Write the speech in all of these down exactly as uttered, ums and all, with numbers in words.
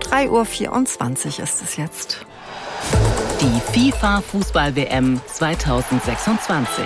drei Uhr vierundzwanzig ist es jetzt. Die FIFA-Fußball-W M zweitausendsechsundzwanzig.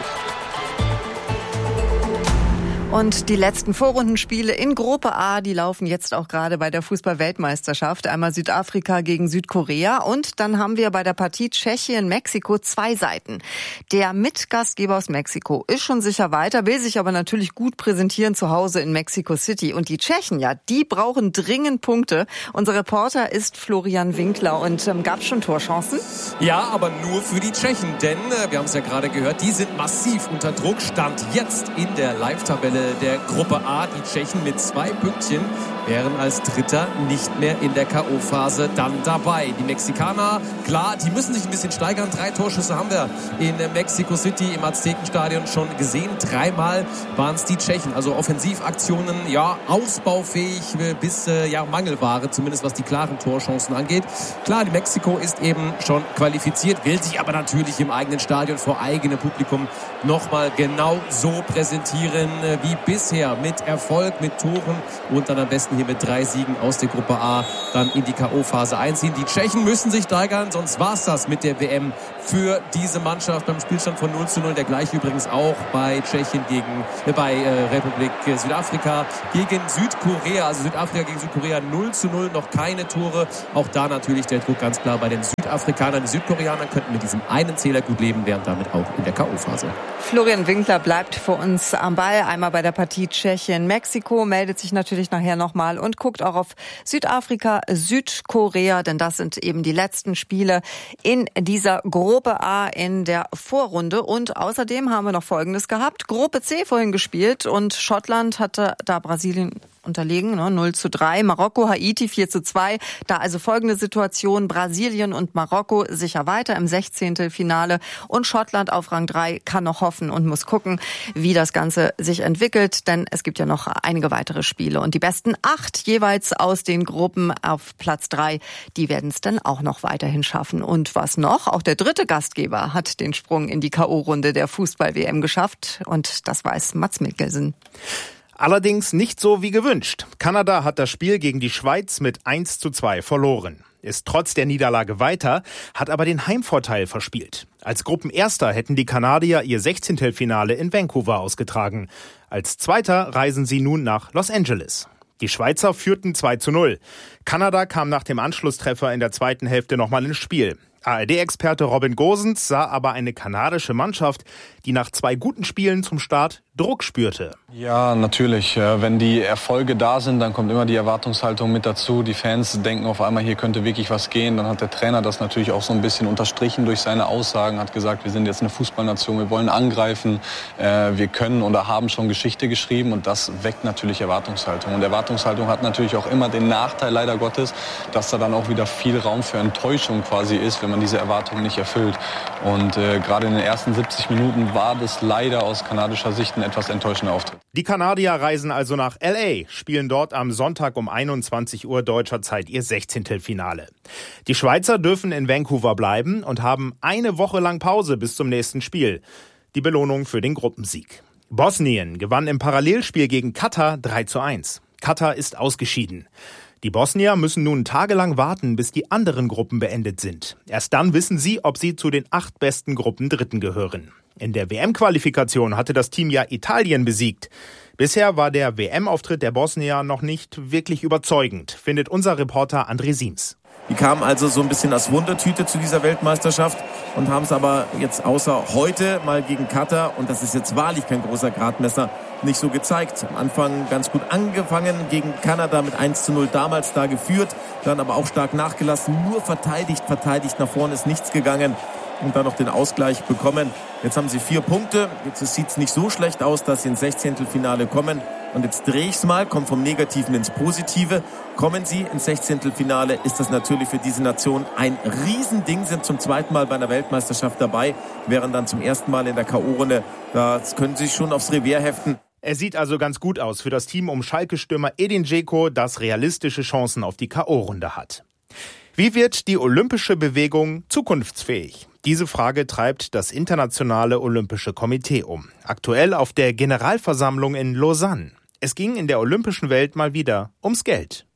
Und die letzten Vorrundenspiele in Gruppe A, die laufen jetzt auch gerade bei der Fußball-Weltmeisterschaft. Einmal Südafrika gegen Südkorea und dann haben wir bei der Partie Tschechien-Mexiko zwei Seiten. Der Mitgastgeber aus Mexiko ist schon sicher weiter, will sich aber natürlich gut präsentieren zu Hause in Mexico City. Und die Tschechen, ja, die brauchen dringend Punkte. Unser Reporter ist Florian Winkler und ähm, gab es schon Torchancen? Ja, aber nur für die Tschechen, denn äh, wir haben es ja gerade gehört, die sind massiv unter Druck, stand jetzt in der Live-Tabelle der Gruppe A. Die Tschechen mit zwei Pünktchen wären als Dritter nicht mehr in der K O-Phase dann dabei. Die Mexikaner, klar, die müssen sich ein bisschen steigern. Drei Torschüsse haben wir in Mexico City im Aztekenstadion schon gesehen. Dreimal waren es die Tschechen. Also Offensivaktionen, ja, ausbaufähig bis äh, ja, Mangelware, zumindest was die klaren Torchancen angeht. Klar, die Mexiko ist eben schon qualifiziert, will sich aber natürlich im eigenen Stadion vor eigenem Publikum nochmal genau so präsentieren wie bisher, mit Erfolg, mit Toren und dann am besten hier mit drei Siegen aus der Gruppe A dann in die K O-Phase einziehen. Die Tschechen müssen sich steigern, sonst war es das mit der W M für diese Mannschaft beim Spielstand von null zu null. Der gleiche übrigens auch bei Tschechien gegen, äh, bei äh, Republik Südafrika gegen Südkorea. Also Südafrika gegen Südkorea null zu null, noch keine Tore. Auch da natürlich der Druck ganz klar bei den Südafrikanern. Die Südkoreaner könnten mit diesem einen Zähler gut leben, wären damit auch in der K O-Phase. Florian Winkler bleibt für uns am Ball. Einmal bei der Partie Tschechien-Mexiko, meldet sich natürlich nachher nochmal und guckt auch auf Südafrika, Südkorea, denn das sind eben die letzten Spiele in dieser Gruppe A in der Vorrunde. Und außerdem haben wir noch Folgendes gehabt. Gruppe C vorhin gespielt und Schottland hatte da Brasilien unterlegen, ne, null zu drei. Marokko, Haiti vier zu zwei. Da also folgende Situation. Brasilien und Marokko sicher weiter im Sechzehntelfinale. Und Schottland auf Rang drei kann noch hoffen und muss gucken, wie das Ganze sich entwickelt. Denn es gibt ja noch einige weitere Spiele. Und die besten acht jeweils aus den Gruppen auf Platz drei, die werden es dann auch noch weiterhin schaffen. Und was noch? Auch der dritte Gastgeber hat den Sprung in die K O-Runde der Fußball-W M geschafft. Und das weiß Mats Mikkelsen. Allerdings nicht so wie gewünscht. Kanada hat das Spiel gegen die Schweiz mit eins zu zwei verloren. Ist trotz der Niederlage weiter, hat aber den Heimvorteil verspielt. Als Gruppenerster hätten die Kanadier ihr Sechzehntelfinale in Vancouver ausgetragen. Als Zweiter reisen sie nun nach Los Angeles. Die Schweizer führten zwei zu null. Kanada kam nach dem Anschlusstreffer in der zweiten Hälfte nochmal ins Spiel. A R D-Experte Robin Gosens sah aber eine kanadische Mannschaft, die nach zwei guten Spielen zum Start Druck spürte. Ja, natürlich. Wenn die Erfolge da sind, dann kommt immer die Erwartungshaltung mit dazu. Die Fans denken auf einmal, hier könnte wirklich was gehen. Dann hat der Trainer das natürlich auch so ein bisschen unterstrichen durch seine Aussagen, hat gesagt, wir sind jetzt eine Fußballnation, wir wollen angreifen, wir können oder haben schon Geschichte geschrieben und das weckt natürlich Erwartungshaltung. Und Erwartungshaltung hat natürlich auch immer den Nachteil, leider Gottes, dass da dann auch wieder viel Raum für Enttäuschung quasi ist, wenn man diese Erwartungen nicht erfüllt. Und äh, gerade in den ersten siebzig Minuten war das leider aus kanadischer Sicht ein etwas enttäuschender Auftritt. Die Kanadier reisen also nach L A, spielen dort am Sonntag um einundzwanzig Uhr deutscher Zeit ihr Sechzehntelfinale. Die Schweizer dürfen in Vancouver bleiben und haben eine Woche lang Pause bis zum nächsten Spiel. Die Belohnung für den Gruppensieg. Bosnien gewann im Parallelspiel gegen Katar drei zu eins. Katar ist ausgeschieden. Die Bosnier müssen nun tagelang warten, bis die anderen Gruppen beendet sind. Erst dann wissen sie, ob sie zu den acht besten Gruppendritten gehören. In der W M-Qualifikation hatte das Team ja Italien besiegt. Bisher war der W M-Auftritt der Bosnier noch nicht wirklich überzeugend, findet unser Reporter André Siems. Die kamen also so ein bisschen als Wundertüte zu dieser Weltmeisterschaft und haben es aber jetzt außer heute mal gegen Katar, und das ist jetzt wahrlich kein großer Gradmesser, nicht so gezeigt. Am Anfang ganz gut angefangen gegen Kanada mit eins zu null damals da geführt, dann aber auch stark nachgelassen, nur verteidigt, verteidigt, nach vorne ist nichts gegangen und dann noch den Ausgleich bekommen. Jetzt haben sie vier Punkte, jetzt sieht es nicht so schlecht aus, dass sie ins Sechzehntelfinale kommen. Und jetzt drehe ich es mal, komme vom Negativen ins Positive. Kommen sie ins Sechzehntelfinale, ist das natürlich für diese Nation ein Riesending, sind zum zweiten Mal bei einer Weltmeisterschaft dabei, wären dann zum ersten Mal in der K O-Runde. Das können sie schon aufs Revier heften. Es sieht also ganz gut aus für das Team um Schalke-Stürmer Edin Dzeko, das realistische Chancen auf die K O-Runde hat. Wie wird die olympische Bewegung zukunftsfähig? Diese Frage treibt das Internationale Olympische Komitee um. Aktuell auf der Generalversammlung in Lausanne. Es ging in der olympischen Welt mal wieder ums Geld.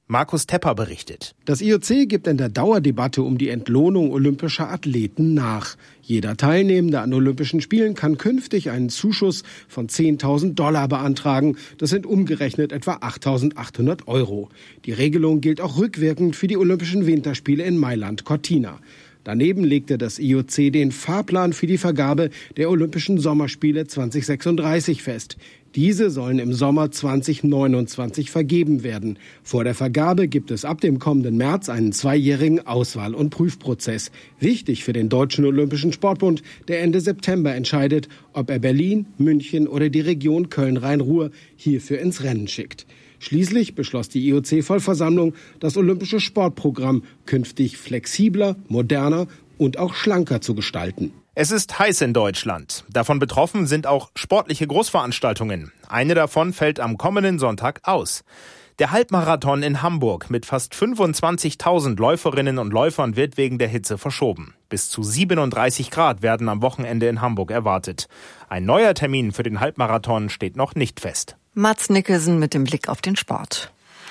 Markus Tepper berichtet. Das I O C gibt in der Dauerdebatte um die Entlohnung olympischer Athleten nach. Jeder Teilnehmende an Olympischen Spielen kann künftig einen Zuschuss von zehntausend Dollar beantragen. Das sind umgerechnet etwa achttausendachthundert Euro. Die Regelung gilt auch rückwirkend für die Olympischen Winterspiele in Mailand-Cortina. Daneben legte das I O C den Fahrplan für die Vergabe der Olympischen Sommerspiele zwanzig sechsunddreißig fest. Diese sollen im Sommer zwanzig neunundzwanzig vergeben werden. Vor der Vergabe gibt es ab dem kommenden März einen zweijährigen Auswahl- und Prüfprozess. Wichtig für den Deutschen Olympischen Sportbund, der Ende September entscheidet, ob er Berlin, München oder die Region Köln-Rhein-Ruhr hierfür ins Rennen schickt. Schließlich beschloss die I O C-Vollversammlung, das olympische Sportprogramm künftig flexibler, moderner und auch schlanker zu gestalten. Es ist heiß in Deutschland. Davon betroffen sind auch sportliche Großveranstaltungen. Eine davon fällt am kommenden Sonntag aus. Der Halbmarathon in Hamburg mit fast fünfundzwanzigtausend Läuferinnen und Läufern wird wegen der Hitze verschoben. Bis zu siebenunddreißig Grad werden am Wochenende in Hamburg erwartet. Ein neuer Termin für den Halbmarathon steht noch nicht fest. Mats Nicholson mit dem Blick auf den Sport.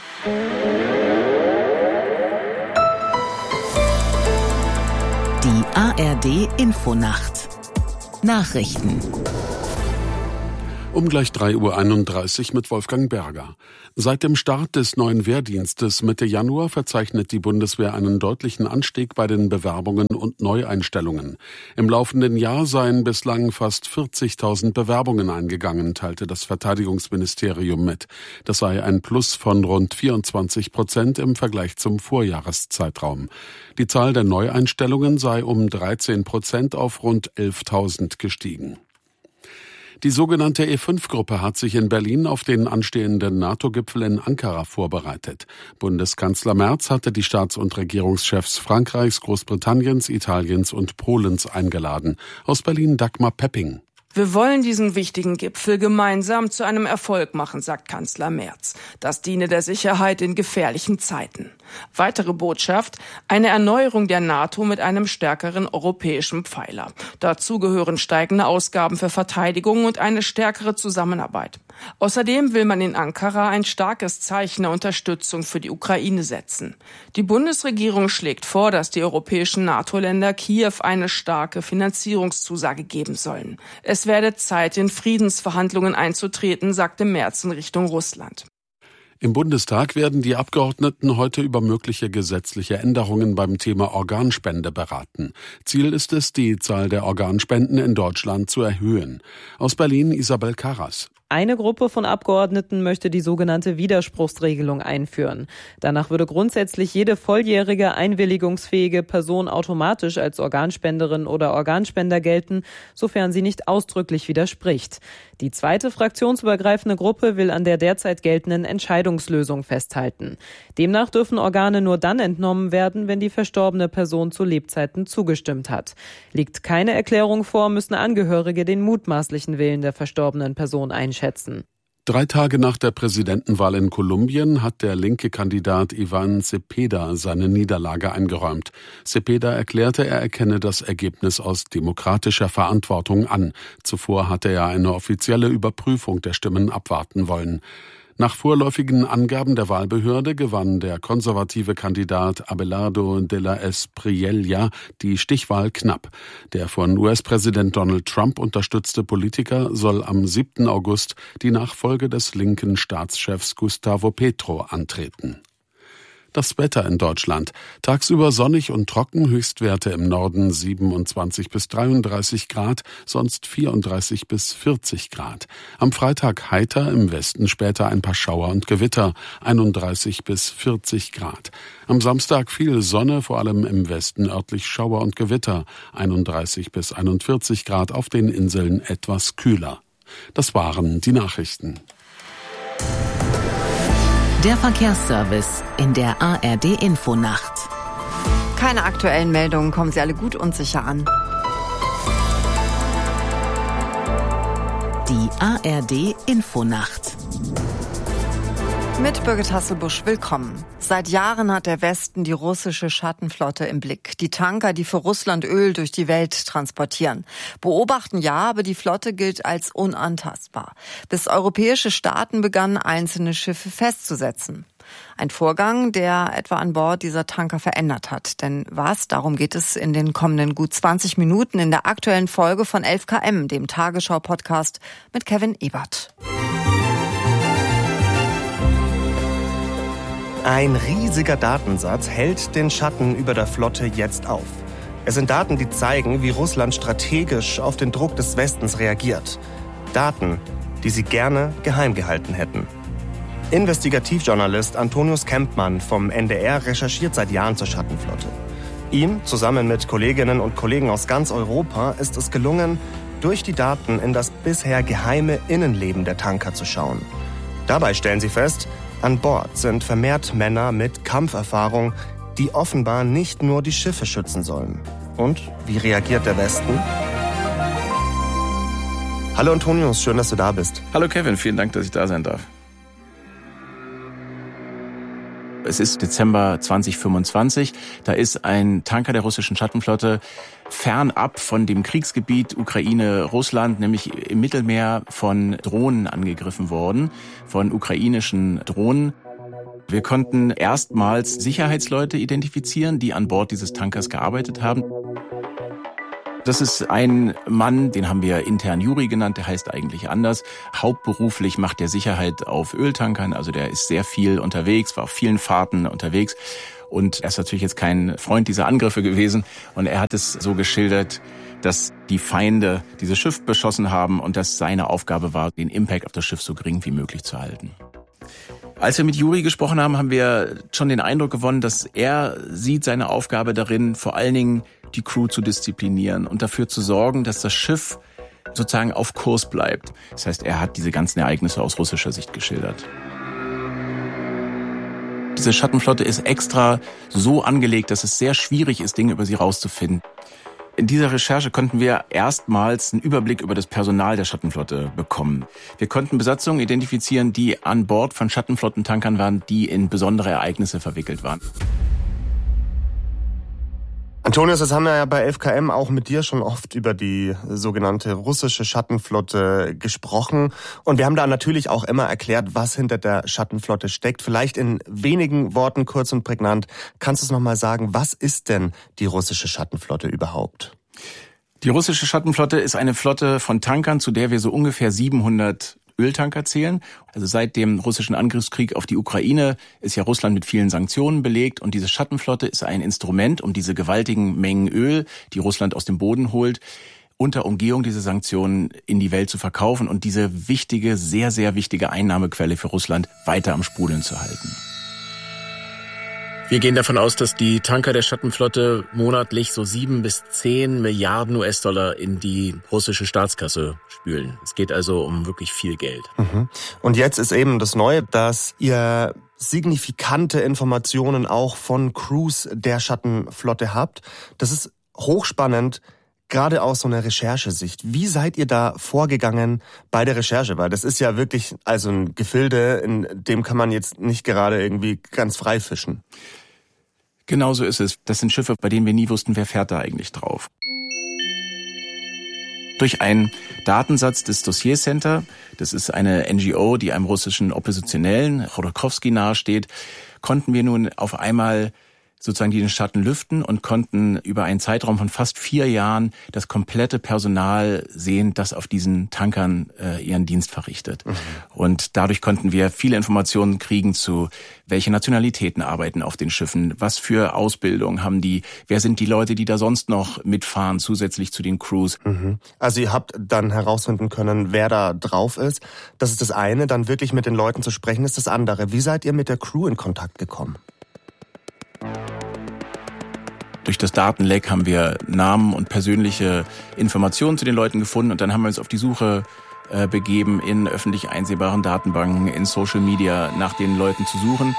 Die A R D-Infonacht. Nachrichten. Um gleich drei Uhr einunddreißig mit Wolfgang Berger. Seit dem Start des neuen Wehrdienstes Mitte Januar verzeichnet die Bundeswehr einen deutlichen Anstieg bei den Bewerbungen und Neueinstellungen. Im laufenden Jahr seien bislang fast vierzigtausend Bewerbungen eingegangen, teilte das Verteidigungsministerium mit. Das sei ein Plus von rund vierundzwanzig Prozent im Vergleich zum Vorjahreszeitraum. Die Zahl der Neueinstellungen sei um dreizehn Prozent auf rund elftausend gestiegen. Die sogenannte E fünf Gruppe hat sich in Berlin auf den anstehenden NATO-Gipfel in Ankara vorbereitet. Bundeskanzler Merz hatte die Staats- und Regierungschefs Frankreichs, Großbritanniens, Italiens und Polens eingeladen. Aus Berlin Dagmar Pepping. Wir wollen diesen wichtigen Gipfel gemeinsam zu einem Erfolg machen, sagt Kanzler Merz. Das diene der Sicherheit in gefährlichen Zeiten. Weitere Botschaft: eine Erneuerung der NATO mit einem stärkeren europäischen Pfeiler. Dazu gehören steigende Ausgaben für Verteidigung und eine stärkere Zusammenarbeit. Außerdem will man in Ankara ein starkes Zeichen der Unterstützung für die Ukraine setzen. Die Bundesregierung schlägt vor, dass die europäischen NATO-Länder Kiew eine starke Finanzierungszusage geben sollen. Es werde Zeit, in Friedensverhandlungen einzutreten, sagte Merz in Richtung Russland. Im Bundestag werden die Abgeordneten heute über mögliche gesetzliche Änderungen beim Thema Organspende beraten. Ziel ist es, die Zahl der Organspenden in Deutschland zu erhöhen. Aus Berlin Isabel Karras. Eine Gruppe von Abgeordneten möchte die sogenannte Widerspruchsregelung einführen. Danach würde grundsätzlich jede volljährige, einwilligungsfähige Person automatisch als Organspenderin oder Organspender gelten, sofern sie nicht ausdrücklich widerspricht. Die zweite fraktionsübergreifende Gruppe will an der derzeit geltenden Entscheidungslösung festhalten. Demnach dürfen Organe nur dann entnommen werden, wenn die verstorbene Person zu Lebzeiten zugestimmt hat. Liegt keine Erklärung vor, müssen Angehörige den mutmaßlichen Willen der verstorbenen Person einschätzen. Drei Tage nach der Präsidentenwahl in Kolumbien hat der linke Kandidat Iván Cepeda seine Niederlage eingeräumt. Cepeda erklärte, er erkenne das Ergebnis aus demokratischer Verantwortung an. Zuvor hatte er eine offizielle Überprüfung der Stimmen abwarten wollen. Nach vorläufigen Angaben der Wahlbehörde gewann der konservative Kandidat Abelardo de la Espriella die Stichwahl knapp. Der von U S-Präsident Donald Trump unterstützte Politiker soll am siebten August die Nachfolge des linken Staatschefs Gustavo Petro antreten. Das Wetter in Deutschland. Tagsüber sonnig und trocken, Höchstwerte im Norden siebenundzwanzig bis dreiunddreißig Grad, sonst vierunddreißig bis vierzig Grad. Am Freitag heiter, im Westen später ein paar Schauer und Gewitter, einunddreißig bis vierzig Grad. Am Samstag viel Sonne, vor allem im Westen örtlich Schauer und Gewitter, einunddreißig bis einundvierzig Grad, auf den Inseln etwas kühler. Das waren die Nachrichten. Der Verkehrsservice in der A R D-Infonacht. Keine aktuellen Meldungen, kommen Sie alle gut und sicher an. Die A R D-Infonacht. Mit Birgit Hasselbusch, willkommen. Seit Jahren hat der Westen die russische Schattenflotte im Blick. Die Tanker, die für Russland Öl durch die Welt transportieren. Beobachten ja, aber die Flotte gilt als unantastbar. Bis europäische Staaten begannen, einzelne Schiffe festzusetzen. Ein Vorgang, der etwa an Bord dieser Tanker verändert hat. Denn was? Darum geht es in den kommenden gut zwanzig Minuten in der aktuellen Folge von elf K M, dem Tagesschau-Podcast mit Kevin Ebert. Ein riesiger Datensatz hält den Schatten über der Flotte jetzt auf. Es sind Daten, die zeigen, wie Russland strategisch auf den Druck des Westens reagiert. Daten, die sie gerne geheim gehalten hätten. Investigativjournalist Antonius Kempmann vom N D R recherchiert seit Jahren zur Schattenflotte. Ihm, zusammen mit Kolleginnen und Kollegen aus ganz Europa, ist es gelungen, durch die Daten in das bisher geheime Innenleben der Tanker zu schauen. Dabei stellen sie fest, an Bord sind vermehrt Männer mit Kampferfahrung, die offenbar nicht nur die Schiffe schützen sollen. Und wie reagiert der Westen? Hallo Antonius, schön, dass du da bist. Hallo Kevin, vielen Dank, dass ich da sein darf. Es ist Dezember zwanzig fünfundzwanzig. Da ist ein Tanker der russischen Schattenflotte fernab von dem Kriegsgebiet Ukraine-Russland, nämlich im Mittelmeer, von Drohnen angegriffen worden, von ukrainischen Drohnen. Wir konnten erstmals Sicherheitsleute identifizieren, die an Bord dieses Tankers gearbeitet haben. Das ist ein Mann, den haben wir intern Juri genannt, der heißt eigentlich anders. Hauptberuflich macht er Sicherheit auf Öltankern, also der ist sehr viel unterwegs, war auf vielen Fahrten unterwegs. Und er ist natürlich jetzt kein Freund dieser Angriffe gewesen. Und er hat es so geschildert, dass die Feinde dieses Schiff beschossen haben und dass seine Aufgabe war, den Impact auf das Schiff so gering wie möglich zu halten. Als wir mit Juri gesprochen haben, haben wir schon den Eindruck gewonnen, dass er sieht seine Aufgabe darin, vor allen Dingen die Crew zu disziplinieren und dafür zu sorgen, dass das Schiff sozusagen auf Kurs bleibt. Das heißt, er hat diese ganzen Ereignisse aus russischer Sicht geschildert. Diese Schattenflotte ist extra so angelegt, dass es sehr schwierig ist, Dinge über sie rauszufinden. In dieser Recherche konnten wir erstmals einen Überblick über das Personal der Schattenflotte bekommen. Wir konnten Besatzungen identifizieren, die an Bord von Schattenflottentankern waren, die in besondere Ereignisse verwickelt waren. Antonius, das haben wir ja bei elf K M auch mit dir schon oft über die sogenannte russische Schattenflotte gesprochen. Und wir haben da natürlich auch immer erklärt, was hinter der Schattenflotte steckt. Vielleicht in wenigen Worten kurz und prägnant. Kannst du es nochmal sagen, was ist denn die russische Schattenflotte überhaupt? Die russische Schattenflotte ist eine Flotte von Tankern, zu der wir so ungefähr siebenhundert Öltanker zählen. Also seit dem russischen Angriffskrieg auf die Ukraine ist ja Russland mit vielen Sanktionen belegt und diese Schattenflotte ist ein Instrument, um diese gewaltigen Mengen Öl, die Russland aus dem Boden holt, unter Umgehung dieser Sanktionen in die Welt zu verkaufen und diese wichtige, sehr, sehr wichtige Einnahmequelle für Russland weiter am Sprudeln zu halten. Wir gehen davon aus, dass die Tanker der Schattenflotte monatlich so sieben bis zehn Milliarden U S-Dollar in die russische Staatskasse spülen. Es geht also um wirklich viel Geld. Mhm. Und jetzt ist eben das Neue, dass ihr signifikante Informationen auch von Crews der Schattenflotte habt. Das ist hochspannend, gerade aus so einer Recherchesicht. Wie seid ihr da vorgegangen bei der Recherche? Weil das ist ja wirklich also ein Gefilde, in dem kann man jetzt nicht gerade irgendwie ganz frei fischen. Genau so ist es. Das sind Schiffe, bei denen wir nie wussten, wer fährt da eigentlich drauf. Durch einen Datensatz des Dossier Center, das ist eine N G O, die einem russischen Oppositionellen, Chodorkowski, nahesteht, konnten wir nun auf einmal sozusagen die den Schatten lüften und konnten über einen Zeitraum von fast vier Jahren das komplette Personal sehen, das auf diesen Tankern äh, ihren Dienst verrichtet. Mhm. Und dadurch konnten wir viele Informationen kriegen zu, welche Nationalitäten arbeiten auf den Schiffen, was für Ausbildung haben die, wer sind die Leute, die da sonst noch mitfahren, zusätzlich zu den Crews. Mhm. Also ihr habt dann herausfinden können, wer da drauf ist. Das ist das eine, dann wirklich mit den Leuten zu sprechen, ist das andere. Wie seid ihr mit der Crew in Kontakt gekommen? Durch das Datenleck haben wir Namen und persönliche Informationen zu den Leuten gefunden und dann haben wir uns auf die Suche äh, begeben, in öffentlich einsehbaren Datenbanken, in Social Media nach den Leuten zu suchen.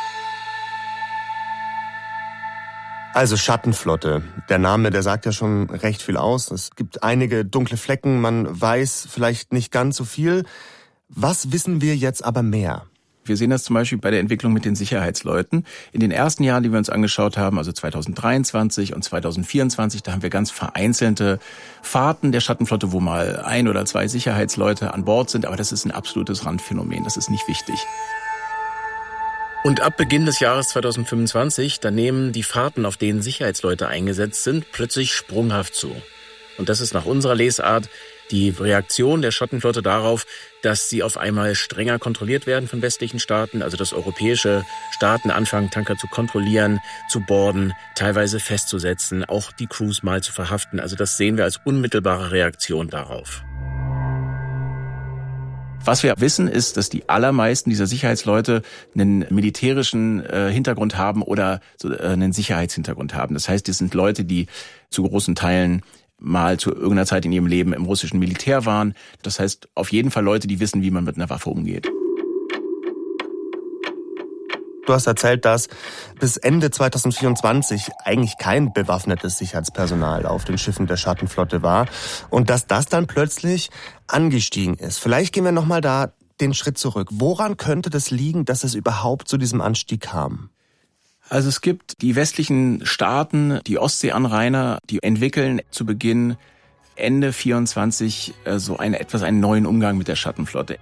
Also Schattenflotte, der Name, der sagt ja schon recht viel aus. Es gibt einige dunkle Flecken, man weiß vielleicht nicht ganz so viel. Was wissen wir jetzt aber mehr? Wir sehen das zum Beispiel bei der Entwicklung mit den Sicherheitsleuten. In den ersten Jahren, die wir uns angeschaut haben, also zweitausenddreiundzwanzig und zweitausendvierundzwanzig, da haben wir ganz vereinzelte Fahrten der Schattenflotte, wo mal ein oder zwei Sicherheitsleute an Bord sind. Aber das ist ein absolutes Randphänomen, das ist nicht wichtig. Und ab Beginn des Jahres zweitausendfünfundzwanzig, da nehmen die Fahrten, auf denen Sicherheitsleute eingesetzt sind, plötzlich sprunghaft zu. Und das ist nach unserer Lesart die Reaktion der Schottenflotte darauf, dass sie auf einmal strenger kontrolliert werden von westlichen Staaten, also dass europäische Staaten anfangen, Tanker zu kontrollieren, zu boarden, teilweise festzusetzen, auch die Crews mal zu verhaften. Also das sehen wir als unmittelbare Reaktion darauf. Was wir wissen, ist, dass die allermeisten dieser Sicherheitsleute einen militärischen äh, Hintergrund haben oder so, äh, einen Sicherheitshintergrund haben. Das heißt, das sind Leute, die zu großen Teilen mal zu irgendeiner Zeit in ihrem Leben im russischen Militär waren. Das heißt, auf jeden Fall Leute, die wissen, wie man mit einer Waffe umgeht. Du hast erzählt, dass bis Ende zweitausendvierundzwanzig eigentlich kein bewaffnetes Sicherheitspersonal auf den Schiffen der Schattenflotte war und dass das dann plötzlich angestiegen ist. Vielleicht gehen wir nochmal da den Schritt zurück. Woran könnte das liegen, dass es überhaupt zu diesem Anstieg kam? Also es gibt die westlichen Staaten, die Ostseeanrainer, die entwickeln zu Beginn Ende vierundzwanzig so einen etwas einen neuen Umgang mit der Schattenflotte.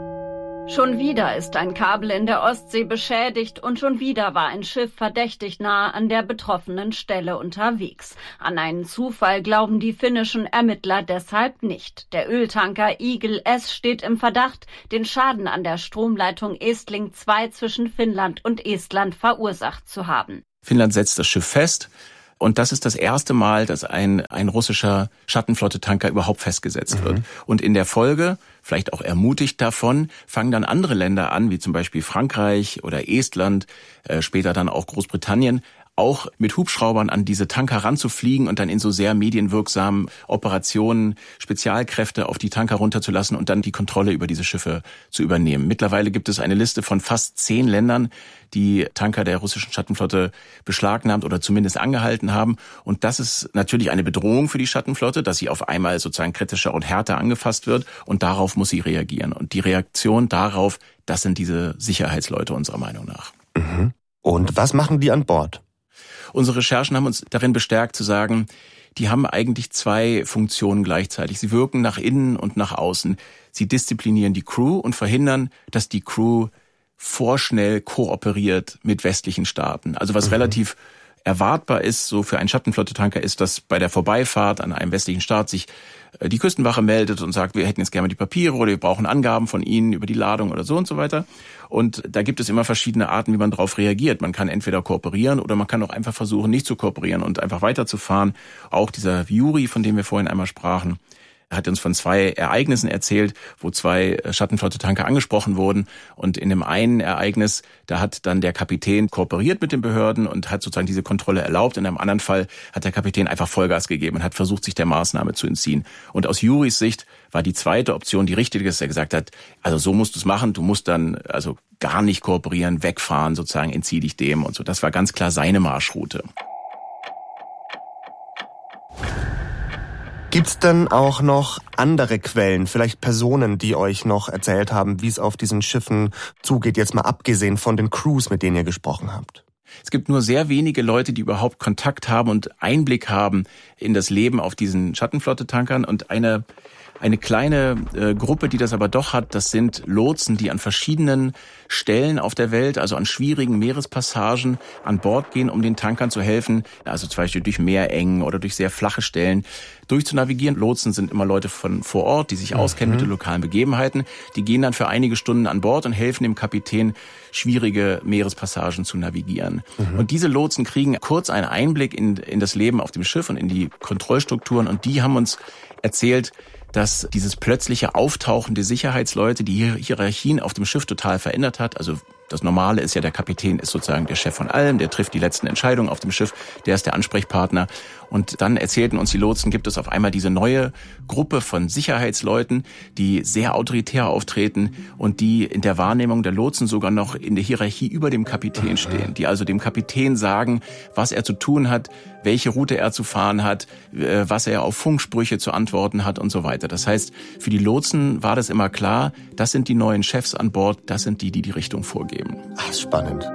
Schon wieder ist ein Kabel in der Ostsee beschädigt und schon wieder war ein Schiff verdächtig nah an der betroffenen Stelle unterwegs. An einen Zufall glauben die finnischen Ermittler deshalb nicht. Der Öltanker Eagle S steht im Verdacht, den Schaden an der Stromleitung Estling zwei zwischen Finnland und Estland verursacht zu haben. Finnland setzt das Schiff fest. Und das ist das erste Mal, dass ein, ein russischer Schattenflotte-Tanker überhaupt festgesetzt mhm. wird. Und in der Folge, vielleicht auch ermutigt davon, fangen dann andere Länder an, wie zum Beispiel Frankreich oder Estland, äh, später dann auch Großbritannien, auch mit Hubschraubern an diese Tanker ranzufliegen und dann in so sehr medienwirksamen Operationen Spezialkräfte auf die Tanker runterzulassen und dann die Kontrolle über diese Schiffe zu übernehmen. Mittlerweile gibt es eine Liste von fast zehn Ländern, die Tanker der russischen Schattenflotte beschlagnahmt oder zumindest angehalten haben. Und das ist natürlich eine Bedrohung für die Schattenflotte, dass sie auf einmal sozusagen kritischer und härter angefasst wird. Und darauf muss sie reagieren. Und die Reaktion darauf, das sind diese Sicherheitsleute unserer Meinung nach. Mhm. Und was machen die an Bord? Unsere Recherchen haben uns darin bestärkt zu sagen, die haben eigentlich zwei Funktionen gleichzeitig. Sie wirken nach innen und nach außen. Sie disziplinieren die Crew und verhindern, dass die Crew vorschnell kooperiert mit westlichen Staaten. Also was mhm. relativ erwartbar ist, so für einen Schattenflotte-Tanker, ist, dass bei der Vorbeifahrt an einem westlichen Staat sich die Küstenwache meldet und sagt, wir hätten jetzt gerne mal die Papiere oder wir brauchen Angaben von Ihnen über die Ladung oder so und so weiter. Und da gibt es immer verschiedene Arten, wie man darauf reagiert. Man kann entweder kooperieren oder man kann auch einfach versuchen, nicht zu kooperieren und einfach weiterzufahren. Auch dieser Yuri, von dem wir vorhin einmal sprachen, hat uns von zwei Ereignissen erzählt, wo zwei Schattenflotte-Tanker angesprochen wurden. Und in dem einen Ereignis, da hat dann der Kapitän kooperiert mit den Behörden und hat sozusagen diese Kontrolle erlaubt. In einem anderen Fall hat der Kapitän einfach Vollgas gegeben und hat versucht, sich der Maßnahme zu entziehen. Und aus Juris Sicht war die zweite Option die richtige, dass er gesagt hat, also so musst du es machen, du musst dann also gar nicht kooperieren, wegfahren, sozusagen entzieh dich dem und so. Das war ganz klar seine Marschroute. Gibt's denn auch noch andere Quellen, vielleicht Personen, die euch noch erzählt haben, wie es auf diesen Schiffen zugeht, jetzt mal abgesehen von den Crews, mit denen ihr gesprochen habt? Es gibt nur sehr wenige Leute, die überhaupt Kontakt haben und Einblick haben in das Leben auf diesen Schattenflotte-Tankern. Und eine Eine kleine äh, Gruppe, die das aber doch hat, das sind Lotsen, die an verschiedenen Stellen auf der Welt, also an schwierigen Meerespassagen, an Bord gehen, um den Tankern zu helfen. Also zum Beispiel durch Meerengen oder durch sehr flache Stellen durchzunavigieren. Lotsen sind immer Leute von vor Ort, die sich auskennen mhm. mit den lokalen Begebenheiten. Die gehen dann für einige Stunden an Bord und helfen dem Kapitän, schwierige Meerespassagen zu navigieren. Mhm. Und diese Lotsen kriegen kurz einen Einblick in, in das Leben auf dem Schiff und in die Kontrollstrukturen. Und die haben uns erzählt, dass dieses plötzliche Auftauchen der Sicherheitsleute die Hierarchien auf dem Schiff total verändert hat. Also das Normale ist ja, der Kapitän ist sozusagen der Chef von allem, der trifft die letzten Entscheidungen auf dem Schiff, der ist der Ansprechpartner. Und dann erzählten uns die Lotsen, gibt es auf einmal diese neue Gruppe von Sicherheitsleuten, die sehr autoritär auftreten und die in der Wahrnehmung der Lotsen sogar noch in der Hierarchie über dem Kapitän stehen, die also dem Kapitän sagen, was er zu tun hat, welche Route er zu fahren hat, was er auf Funksprüche zu antworten hat und so weiter. Das heißt, für die Lotsen war das immer klar, das sind die neuen Chefs an Bord, das sind die, die die Richtung vorgeben. Ach, spannend.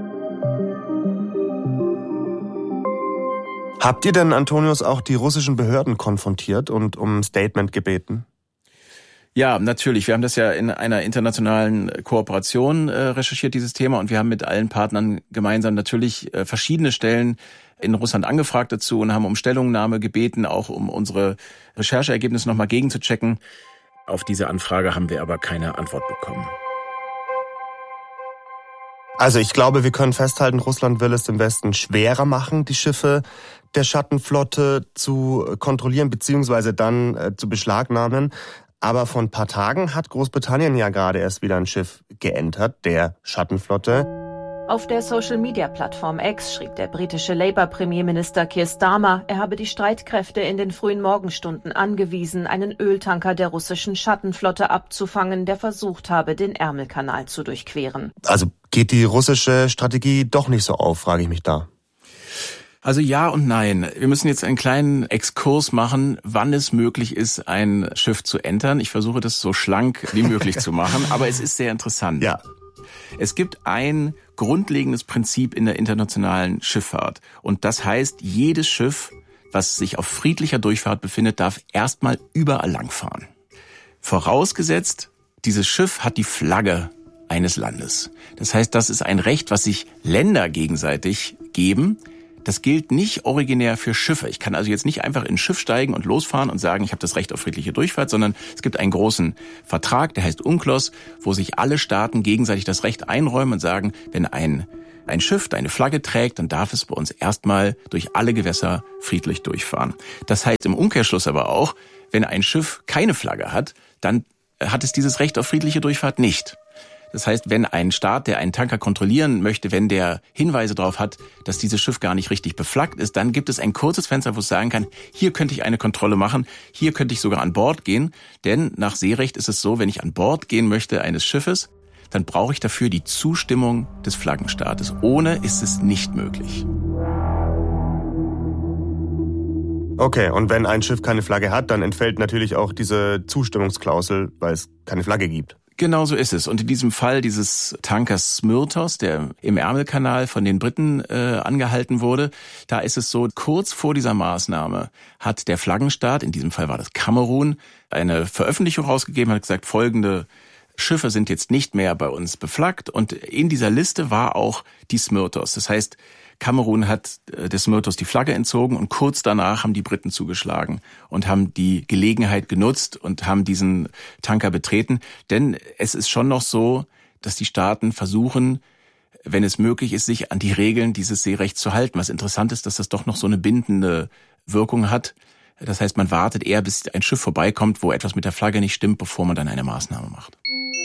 Habt ihr denn, Antonius, auch die russischen Behörden konfrontiert und um ein Statement gebeten? Ja, natürlich. Wir haben das ja in einer internationalen Kooperation äh, recherchiert, dieses Thema. Und wir haben mit allen Partnern gemeinsam natürlich äh, verschiedene Stellen in Russland angefragt dazu und haben um Stellungnahme gebeten, auch um unsere Rechercheergebnisse nochmal gegenzuchecken. Auf diese Anfrage haben wir aber keine Antwort bekommen. Also ich glaube, wir können festhalten, Russland will es dem Westen schwerer machen, die Schiffe der Schattenflotte zu kontrollieren bzw. dann äh, zu beschlagnahmen. Aber vor ein paar Tagen hat Großbritannien ja gerade erst wieder ein Schiff geentert, der Schattenflotte. Auf der Social-Media-Plattform X schrieb der britische Labour-Premierminister Keir Starmer, er habe die Streitkräfte in den frühen Morgenstunden angewiesen, einen Öltanker der russischen Schattenflotte abzufangen, der versucht habe, den Ärmelkanal zu durchqueren. Also geht die russische Strategie doch nicht so auf, frage ich mich da. Also ja und nein. Wir müssen jetzt einen kleinen Exkurs machen, wann es möglich ist, ein Schiff zu entern. Ich versuche das so schlank wie möglich zu machen, aber es ist sehr interessant. Ja. Es gibt ein grundlegendes Prinzip in der internationalen Schifffahrt. Und das heißt, jedes Schiff, was sich auf friedlicher Durchfahrt befindet, darf erstmal überall langfahren. Vorausgesetzt, dieses Schiff hat die Flagge eines Landes. Das heißt, das ist ein Recht, was sich Länder gegenseitig geben. Das gilt nicht originär für Schiffe. Ich kann also jetzt nicht einfach in ein Schiff steigen und losfahren und sagen, ich habe das Recht auf friedliche Durchfahrt, sondern es gibt einen großen Vertrag, der heißt UNCLOS, wo sich alle Staaten gegenseitig das Recht einräumen und sagen, wenn ein, ein Schiff eine Flagge trägt, dann darf es bei uns erstmal durch alle Gewässer friedlich durchfahren. Das heißt im Umkehrschluss aber auch, wenn ein Schiff keine Flagge hat, dann hat es dieses Recht auf friedliche Durchfahrt nicht. Das heißt, wenn ein Staat, der einen Tanker kontrollieren möchte, wenn der Hinweise darauf hat, dass dieses Schiff gar nicht richtig beflaggt ist, dann gibt es ein kurzes Fenster, wo es sagen kann, hier könnte ich eine Kontrolle machen, hier könnte ich sogar an Bord gehen. Denn nach Seerecht ist es so, wenn ich an Bord gehen möchte eines Schiffes, dann brauche ich dafür die Zustimmung des Flaggenstaates. Ohne ist es nicht möglich. Okay, und wenn ein Schiff keine Flagge hat, dann entfällt natürlich auch diese Zustimmungsklausel, weil es keine Flagge gibt. Genau so ist es. Und in diesem Fall dieses Tankers Smyrtos, der im Ärmelkanal von den Briten äh, angehalten wurde, da ist es so, kurz vor dieser Maßnahme hat der Flaggenstaat, in diesem Fall war das Kamerun, eine Veröffentlichung rausgegeben, hat gesagt, folgende Schiffe sind jetzt nicht mehr bei uns beflaggt. Und in dieser Liste war auch die Smyrtos. Das heißt, Kamerun hat der Smyrtos die Flagge entzogen und kurz danach haben die Briten zugeschlagen und haben die Gelegenheit genutzt und haben diesen Tanker betreten. Denn es ist schon noch so, dass die Staaten versuchen, wenn es möglich ist, sich an die Regeln dieses Seerechts zu halten. Was interessant ist, dass das doch noch so eine bindende Wirkung hat. Das heißt, man wartet eher, bis ein Schiff vorbeikommt, wo etwas mit der Flagge nicht stimmt, bevor man dann eine Maßnahme macht.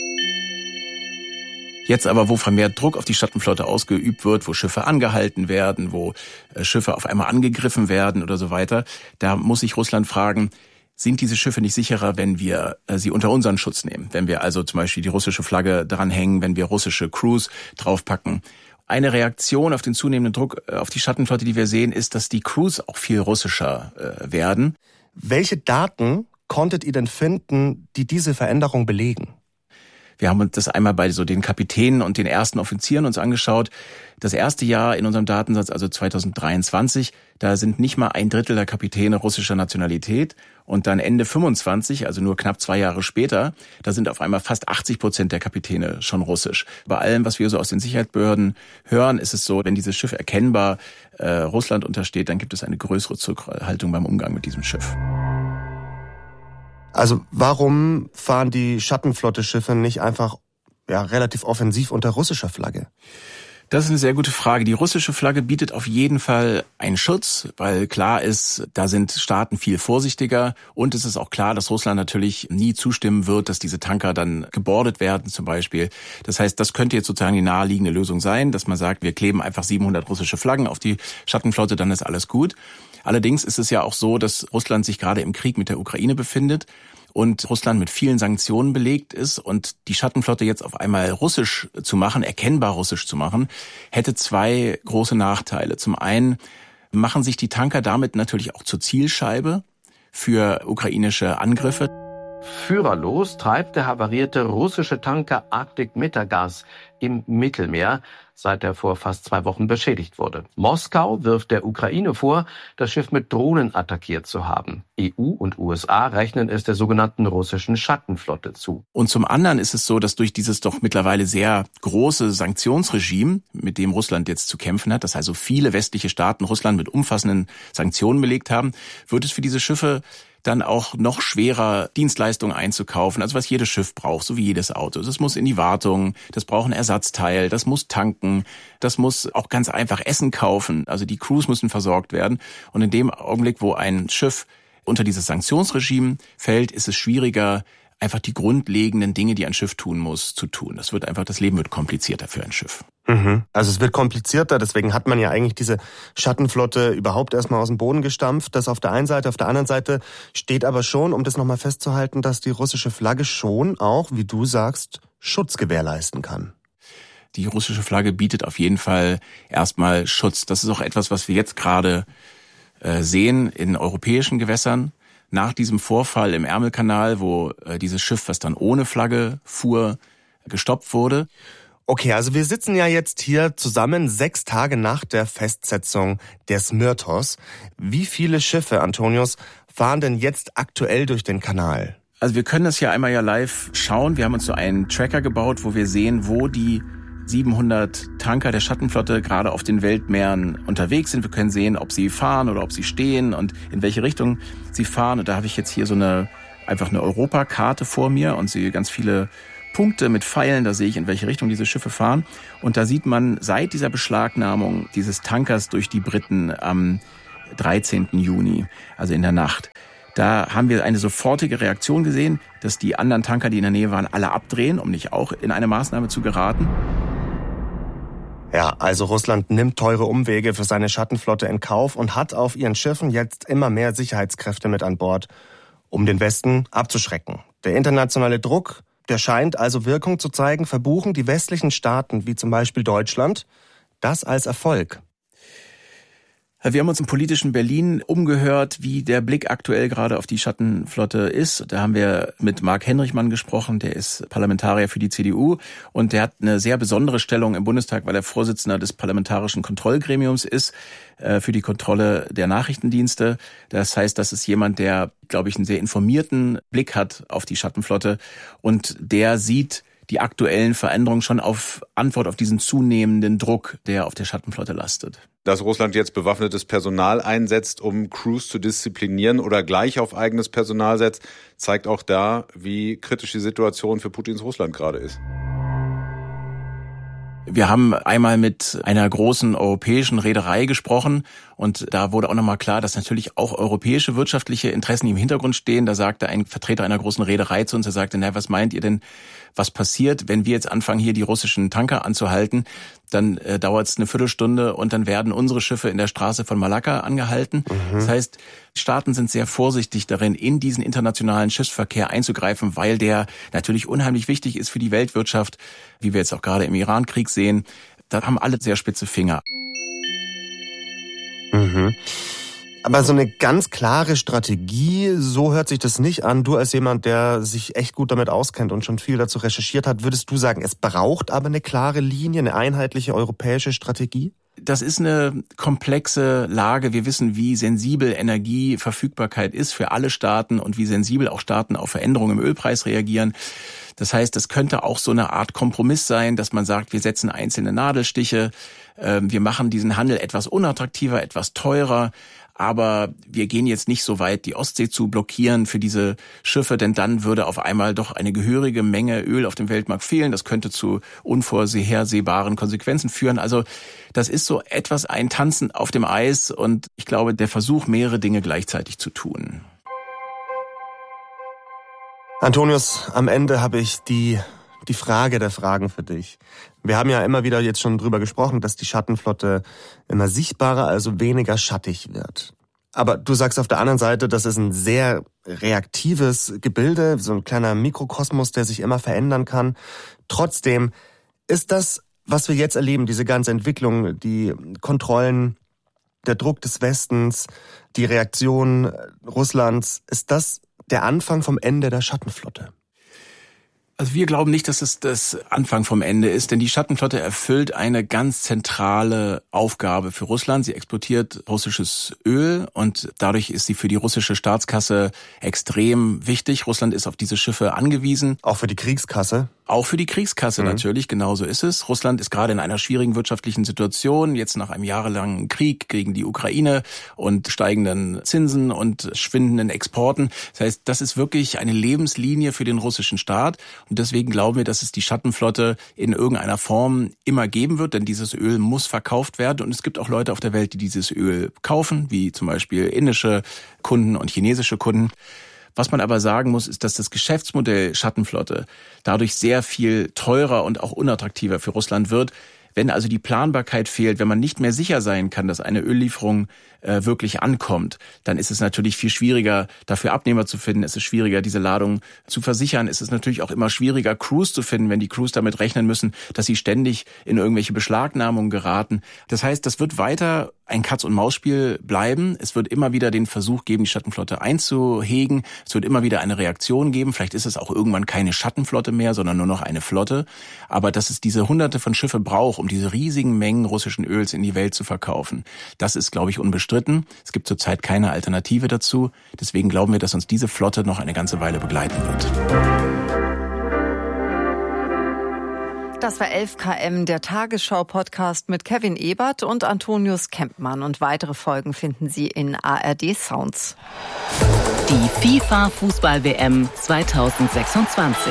Jetzt aber, wo vermehrt Druck auf die Schattenflotte ausgeübt wird, wo Schiffe angehalten werden, wo Schiffe auf einmal angegriffen werden oder so weiter, da muss sich Russland fragen, sind diese Schiffe nicht sicherer, wenn wir sie unter unseren Schutz nehmen? Wenn wir also zum Beispiel die russische Flagge dranhängen, wenn wir russische Crews draufpacken. Eine Reaktion auf den zunehmenden Druck auf die Schattenflotte, die wir sehen, ist, dass die Crews auch viel russischer werden. Welche Daten konntet ihr denn finden, die diese Veränderung belegen? Wir haben uns das einmal bei so den Kapitänen und den ersten Offizieren uns angeschaut. Das erste Jahr in unserem Datensatz, also zweitausenddreiundzwanzig, da sind nicht mal ein Drittel der Kapitäne russischer Nationalität. Und dann Ende fünfundzwanzig, also nur knapp zwei Jahre später, da sind auf einmal fast achtzig Prozent der Kapitäne schon russisch. Bei allem, was wir so aus den Sicherheitsbehörden hören, ist es so, wenn dieses Schiff erkennbar äh, Russland untersteht, dann gibt es eine größere Zurückhaltung beim Umgang mit diesem Schiff. Also warum fahren die Schattenflotte-Schiffe nicht einfach ja, relativ offensiv unter russischer Flagge? Das ist eine sehr gute Frage. Die russische Flagge bietet auf jeden Fall einen Schutz, weil klar ist, da sind Staaten viel vorsichtiger und es ist auch klar, dass Russland natürlich nie zustimmen wird, dass diese Tanker dann gebordet werden zum Beispiel. Das heißt, das könnte jetzt sozusagen die naheliegende Lösung sein, dass man sagt, wir kleben einfach siebenhundert russische Flaggen auf die Schattenflotte, dann ist alles gut. Allerdings ist es ja auch so, dass Russland sich gerade im Krieg mit der Ukraine befindet und Russland mit vielen Sanktionen belegt ist und die Schattenflotte jetzt auf einmal russisch zu machen, erkennbar russisch zu machen, hätte zwei große Nachteile. Zum einen machen sich die Tanker damit natürlich auch zur Zielscheibe für ukrainische Angriffe. Führerlos treibt der havarierte russische Tanker Arctic Metagas im Mittelmeer, seit er vor fast zwei Wochen beschädigt wurde. Moskau wirft der Ukraine vor, das Schiff mit Drohnen attackiert zu haben. E U und U S A rechnen es der sogenannten russischen Schattenflotte zu. Und zum anderen ist es so, dass durch dieses doch mittlerweile sehr große Sanktionsregime, mit dem Russland jetzt zu kämpfen hat, dass also viele westliche Staaten Russland mit umfassenden Sanktionen belegt haben, wird es für diese Schiffe dann auch noch schwerer, Dienstleistungen einzukaufen, also was jedes Schiff braucht, so wie jedes Auto. Das muss in die Wartung, das braucht ein Ersatzteil, das muss tanken, das muss auch ganz einfach Essen kaufen, also die Crews müssen versorgt werden. Und in dem Augenblick, wo ein Schiff unter dieses Sanktionsregime fällt, ist es schwieriger, einfach die grundlegenden Dinge, die ein Schiff tun muss, zu tun. Das wird einfach, das Leben wird komplizierter für ein Schiff. Mhm. Also es wird komplizierter, deswegen hat man ja eigentlich diese Schattenflotte überhaupt erstmal aus dem Boden gestampft. Das auf der einen Seite, auf der anderen Seite steht aber schon, um das nochmal festzuhalten, dass die russische Flagge schon auch, wie du sagst, Schutz gewährleisten kann. Die russische Flagge bietet auf jeden Fall erstmal Schutz. Das ist auch etwas, was wir jetzt gerade äh, sehen in europäischen Gewässern. Nach diesem Vorfall im Ärmelkanal, wo äh, dieses Schiff, was dann ohne Flagge fuhr, gestoppt wurde. Okay, also wir sitzen ja jetzt hier zusammen sechs Tage nach der Festsetzung der Smyrtos. Wie viele Schiffe, Antonius, fahren denn jetzt aktuell durch den Kanal? Also wir können das ja einmal ja live schauen. Wir haben uns so einen Tracker gebaut, wo wir sehen, wo die siebenhundert Tanker der Schattenflotte gerade auf den Weltmeeren unterwegs sind. Wir können sehen, ob sie fahren oder ob sie stehen und in welche Richtung sie fahren. Und da habe ich jetzt hier so eine einfach eine Europakarte vor mir und sehe ganz viele Punkte mit Pfeilen. Da sehe ich, in welche Richtung diese Schiffe fahren. Und da sieht man seit dieser Beschlagnahmung dieses Tankers durch die Briten am dreizehnten Juni, also in der Nacht, da haben wir eine sofortige Reaktion gesehen, dass die anderen Tanker, die in der Nähe waren, alle abdrehen, um nicht auch in eine Maßnahme zu geraten. Ja, also Russland nimmt teure Umwege für seine Schattenflotte in Kauf und hat auf ihren Schiffen jetzt immer mehr Sicherheitskräfte mit an Bord, um den Westen abzuschrecken. Der internationale Druck, der scheint also Wirkung zu zeigen, verbuchen die westlichen Staaten, wie zum Beispiel Deutschland, das als Erfolg. Wir haben uns im politischen Berlin umgehört, wie der Blick aktuell gerade auf die Schattenflotte ist. Da haben wir mit Marc Henrichmann gesprochen, der ist Parlamentarier für die C D U und der hat eine sehr besondere Stellung im Bundestag, weil er Vorsitzender des Parlamentarischen Kontrollgremiums ist äh, für die Kontrolle der Nachrichtendienste. Das heißt, das ist jemand, der, glaube ich, einen sehr informierten Blick hat auf die Schattenflotte und der sieht die aktuellen Veränderungen schon auf Antwort auf diesen zunehmenden Druck, der auf der Schattenflotte lastet. Dass Russland jetzt bewaffnetes Personal einsetzt, um Crews zu disziplinieren oder gleich auf eigenes Personal setzt, zeigt auch da, wie kritisch die Situation für Putins Russland gerade ist. Wir haben einmal mit einer großen europäischen Reederei gesprochen und da wurde auch nochmal klar, dass natürlich auch europäische wirtschaftliche Interessen im Hintergrund stehen. Da sagte ein Vertreter einer großen Reederei zu uns, er sagte, na, was meint ihr denn, was passiert, wenn wir jetzt anfangen, hier die russischen Tanker anzuhalten? Dann äh, dauert es eine Viertelstunde und dann werden unsere Schiffe in der Straße von Malakka angehalten. Mhm. Das heißt, Staaten sind sehr vorsichtig darin, in diesen internationalen Schiffsverkehr einzugreifen, weil der natürlich unheimlich wichtig ist für die Weltwirtschaft, wie wir jetzt auch gerade im Iran-Krieg sehen. Da haben alle sehr spitze Finger. Mhm. Aber so eine ganz klare Strategie, so hört sich das nicht an. Du als jemand, der sich echt gut damit auskennt und schon viel dazu recherchiert hat, würdest du sagen, es braucht aber eine klare Linie, eine einheitliche europäische Strategie? Das ist eine komplexe Lage. Wir wissen, wie sensibel Energieverfügbarkeit ist für alle Staaten und wie sensibel auch Staaten auf Veränderungen im Ölpreis reagieren. Das heißt, das könnte auch so eine Art Kompromiss sein, dass man sagt, wir setzen einzelne Nadelstiche, wir machen diesen Handel etwas unattraktiver, etwas teurer, aber wir gehen jetzt nicht so weit, die Ostsee zu blockieren für diese Schiffe, denn dann würde auf einmal doch eine gehörige Menge Öl auf dem Weltmarkt fehlen. Das könnte zu unvorhersehbaren Konsequenzen führen. Also das ist so etwas ein Tanzen auf dem Eis und ich glaube, der Versuch, mehrere Dinge gleichzeitig zu tun. Antonius, am Ende habe ich die die Frage der Fragen für dich. Wir haben ja immer wieder jetzt schon drüber gesprochen, dass die Schattenflotte immer sichtbarer, also weniger schattig wird. Aber du sagst auf der anderen Seite, das ist ein sehr reaktives Gebilde, so ein kleiner Mikrokosmos, der sich immer verändern kann. Trotzdem ist das, was wir jetzt erleben, diese ganze Entwicklung, die Kontrollen, der Druck des Westens, die Reaktion Russlands, ist das der Anfang vom Ende der Schattenflotte? Also wir glauben nicht, dass es das Anfang vom Ende ist, denn die Schattenflotte erfüllt eine ganz zentrale Aufgabe für Russland. Sie exportiert russisches Öl und dadurch ist sie für die russische Staatskasse extrem wichtig. Russland ist auf diese Schiffe angewiesen. Auch für die Kriegskasse? Auch für die Kriegskasse mhm. natürlich, genauso ist es. Russland ist gerade in einer schwierigen wirtschaftlichen Situation, jetzt nach einem jahrelangen Krieg gegen die Ukraine und steigenden Zinsen und schwindenden Exporten. Das heißt, das ist wirklich eine Lebenslinie für den russischen Staat. Und deswegen glauben wir, dass es die Schattenflotte in irgendeiner Form immer geben wird, denn dieses Öl muss verkauft werden. Und es gibt auch Leute auf der Welt, die dieses Öl kaufen, wie zum Beispiel indische Kunden und chinesische Kunden. Was man aber sagen muss, ist, dass das Geschäftsmodell Schattenflotte dadurch sehr viel teurer und auch unattraktiver für Russland wird. Wenn also die Planbarkeit fehlt, wenn man nicht mehr sicher sein kann, dass eine Öllieferung äh, wirklich ankommt, dann ist es natürlich viel schwieriger, dafür Abnehmer zu finden. Es ist schwieriger, diese Ladung zu versichern. Es ist natürlich auch immer schwieriger, Crews zu finden, wenn die Crews damit rechnen müssen, dass sie ständig in irgendwelche Beschlagnahmungen geraten. Das heißt, das wird weiter ein Katz-und-Maus-Spiel bleiben. Es wird immer wieder den Versuch geben, die Schattenflotte einzuhegen. Es wird immer wieder eine Reaktion geben. Vielleicht ist es auch irgendwann keine Schattenflotte mehr, sondern nur noch eine Flotte. Aber dass es diese Hunderte von Schiffe braucht, um diese riesigen Mengen russischen Öls in die Welt zu verkaufen, das ist, glaube ich, unbestritten. Es gibt zurzeit keine Alternative dazu. Deswegen glauben wir, dass uns diese Flotte noch eine ganze Weile begleiten wird. Das war elf Kilometer, der Tagesschau-Podcast mit Kevin Ebert und Antonius Kempmann. Und weitere Folgen finden Sie in A R D Sounds. Die FIFA-Fußball-W M zweitausendsechsundzwanzig.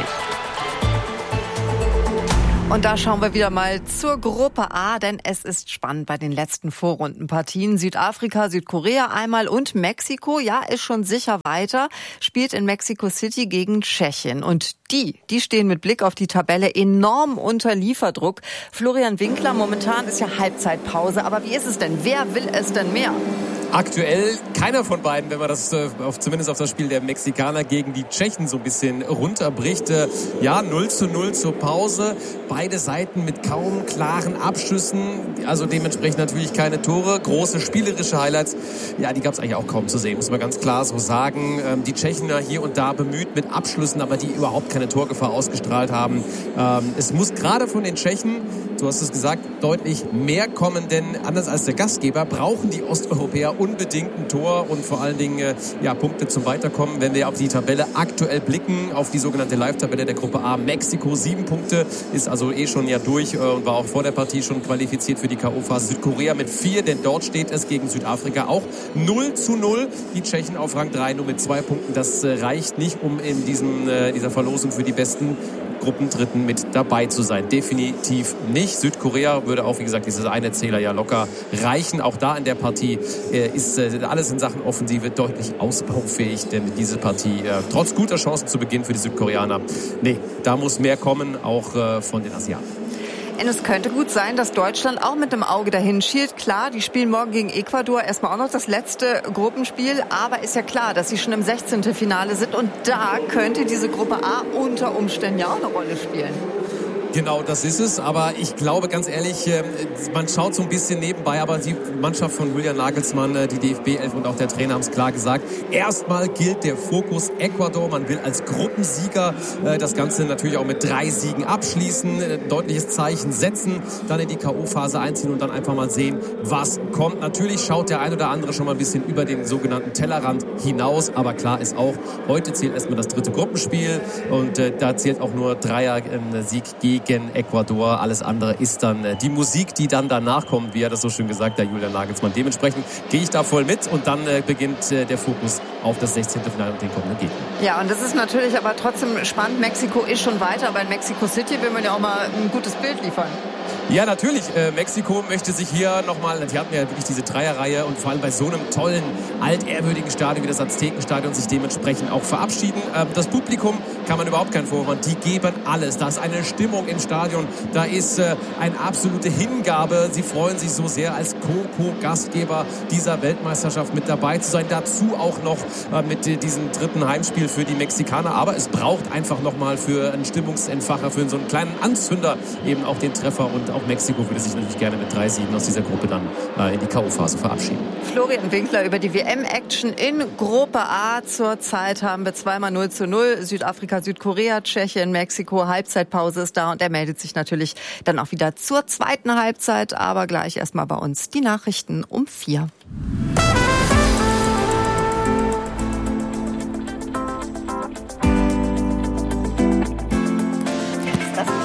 Und da schauen wir wieder mal zur Gruppe A, denn es ist spannend bei den letzten Vorrundenpartien. Südafrika, Südkorea einmal und Mexiko, ja, ist schon sicher weiter, spielt in Mexico City gegen Tschechien. Und die, die stehen mit Blick auf die Tabelle enorm unter Lieferdruck. Florian Winkler, momentan ist ja Halbzeitpause, aber wie ist es denn? Wer will es denn mehr? Aktuell keiner von beiden, wenn man das äh, auf, zumindest auf das Spiel der Mexikaner gegen die Tschechen so ein bisschen runterbricht. Äh, ja, null zu null zur Pause. Beide Seiten mit kaum klaren Abschüssen. Also dementsprechend natürlich keine Tore. Große spielerische Highlights. Ja, die gab es eigentlich auch kaum zu sehen, muss man ganz klar so sagen. Ähm, die Tschechen hier und da bemüht mit Abschlüssen, aber die überhaupt keine Torgefahr ausgestrahlt haben. Ähm, es muss gerade von den Tschechen, du hast es gesagt, deutlich mehr kommen, denn anders als der Gastgeber brauchen die Osteuropäer unbedingt ein Tor und vor allen Dingen äh, ja, Punkte zum Weiterkommen. Wenn wir auf die Tabelle aktuell blicken, auf die sogenannte Live-Tabelle der Gruppe A, Mexiko sieben Punkte, ist also eh schon ja durch äh, und war auch vor der Partie schon qualifiziert für die K O-Phase. Südkorea mit vier, denn dort steht es gegen Südafrika auch null zu null. Die Tschechen auf Rang drei nur mit zwei Punkten. Das äh, reicht nicht, um in diesem, äh, dieser Verlosung für die besten Gruppendritten mit dabei zu sein. Definitiv nicht. Südkorea würde auch, wie gesagt, dieses eine Zähler ja locker reichen. Auch da in der Partie äh, ist äh, alles in Sachen Offensive deutlich ausbaufähig, denn diese Partie, äh, trotz guter Chancen zu Beginn für die Südkoreaner, nee, da muss mehr kommen, auch äh, von den Asiaten. Und es könnte gut sein, dass Deutschland auch mit dem Auge dahin schielt. Klar, die spielen morgen gegen Ecuador erstmal auch noch das letzte Gruppenspiel. Aber ist ja klar, dass sie schon im sechzehnten Finale sind. Und da könnte diese Gruppe A unter Umständen ja auch eine Rolle spielen. Genau, das ist es. Aber ich glaube, ganz ehrlich, man schaut so ein bisschen nebenbei. Aber die Mannschaft von Julian Nagelsmann, die D F B elf und auch der Trainer haben es klar gesagt. Erstmal gilt der Fokus Ecuador. Man will als Gruppensieger das Ganze natürlich auch mit drei Siegen abschließen. Ein deutliches Zeichen setzen, dann in die K O-Phase einziehen und dann einfach mal sehen, was kommt. Natürlich schaut der ein oder andere schon mal ein bisschen über den sogenannten Tellerrand hinaus. Aber klar ist auch, heute zählt erstmal das dritte Gruppenspiel. Und da zählt auch nur Dreier-Sieg gegen gegen Ecuador. Alles andere ist dann äh, die Musik, die dann danach kommt, wie er das so schön gesagt hat, Julian Nagelsmann. Dementsprechend gehe ich da voll mit und dann äh, beginnt äh, der Fokus auf das sechzehnte Finale und den kommenden Gegner. Ja, und das ist natürlich aber trotzdem spannend. Mexiko ist schon weiter, aber in Mexico City will man ja auch mal ein gutes Bild liefern. Ja, natürlich. Äh, Mexiko möchte sich hier nochmal, die hatten ja wirklich diese Dreierreihe und vor allem bei so einem tollen, altehrwürdigen Stadion wie das Aztekenstadion sich dementsprechend auch verabschieden. Äh, das Publikum kann man überhaupt keinen Vorwurf machen. Die geben alles. Da ist eine Stimmung im Stadion. Da ist äh, eine absolute Hingabe. Sie freuen sich so sehr, als Co-Co-Gastgeber dieser Weltmeisterschaft mit dabei zu sein. Dazu auch noch äh, mit äh, diesem dritten Heimspiel für die Mexikaner. Aber es braucht einfach nochmal für einen Stimmungsentfacher, für so einen kleinen Anzünder eben auch den Treffer und auch Mexiko würde sich natürlich gerne mit drei Siegen aus dieser Gruppe dann äh, in die K O-Phase verabschieden. Florian Winkler über die W M-Action in Gruppe A. Zurzeit haben wir zweimal null zu null. Südafrika, Südkorea, Tschechien, Mexiko. Halbzeitpause ist da und er meldet sich natürlich dann auch wieder zur zweiten Halbzeit. Aber gleich erstmal bei uns die Nachrichten um vier.